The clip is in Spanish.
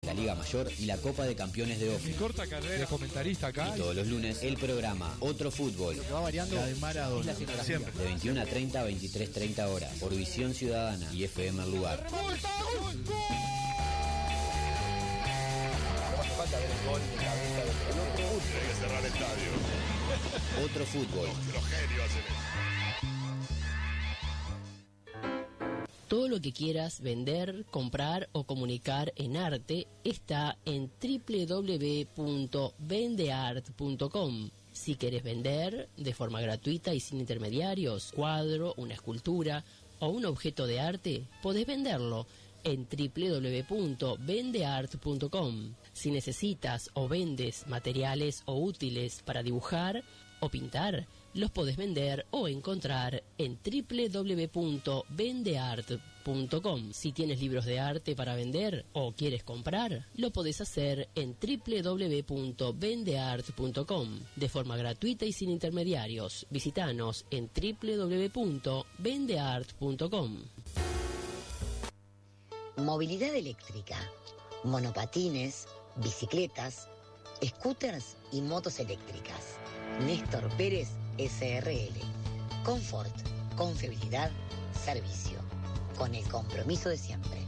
la Liga Mayor y la Copa de Campeones de Mi Office. corta carrera de comentarista acá. Y todos los lunes, el programa Otro Fútbol. Lo que va variando La de Maradona. es la escenografía. Siempre. De 21 a 30 a 23:30 horas. Por Visión Ciudadana y FM El Lugar. Tiene que cerrar el estadio. Otro Fútbol. Los genios hacen eso. Todo lo que quieras vender, comprar o comunicar en arte está en www.vendeart.com. Si quieres vender de forma gratuita y sin intermediarios, cuadro, una escultura o un objeto de arte, podés venderlo en www.vendeart.com. Si necesitas o vendes materiales o útiles para dibujar o pintar, los podés vender o encontrar en www.vendeart.com. Si tienes libros de arte para vender o quieres comprar, lo podés hacer en www.vendeart.com de forma gratuita y sin intermediarios. Visítanos en www.vendeart.com. Movilidad eléctrica, monopatines, bicicletas, scooters y motos eléctricas. Néstor Pérez SRL. Confort, confiabilidad, servicio. Con el compromiso de siempre.